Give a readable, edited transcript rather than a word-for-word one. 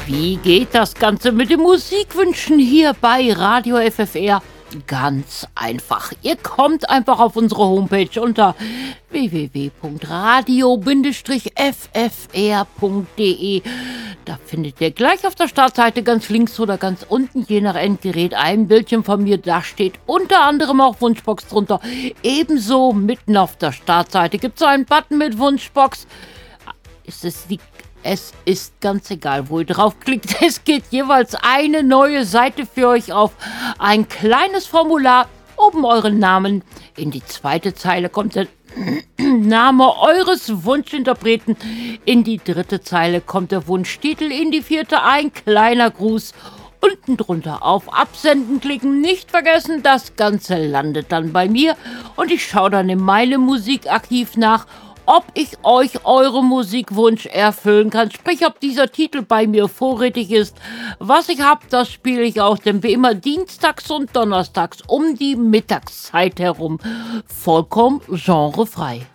Wie geht das Ganze mit den Musikwünschen hier bei Radio FFR? Ganz einfach. Ihr kommt einfach auf unsere Homepage unter www.radio-ffr.de. Da findet ihr gleich auf der Startseite ganz links oder ganz unten, je nach Endgerät, ein Bildchen von mir. Da steht unter anderem auch Wunschbox drunter. Ebenso mitten auf der Startseite gibt es einen Button mit Wunschbox. Es ist ganz egal, wo ihr draufklickt. Es geht jeweils eine neue Seite für euch auf. Ein kleines Formular, oben euren Namen. In die zweite Zeile kommt der Name eures Wunschinterpreten. In die dritte Zeile kommt der Wunschtitel. In die vierte ein kleiner Gruß. Unten drunter auf Absenden klicken. Nicht vergessen, das Ganze landet dann bei mir. Und ich schaue dann in meinem Musikarchiv nach, ob ich euch eure Musikwunsch erfüllen kann, sprich, ob dieser Titel bei mir vorrätig ist. Was ich habe, das spiele ich auch, denn wie immer dienstags und donnerstags um die Mittagszeit herum. Vollkommen genrefrei.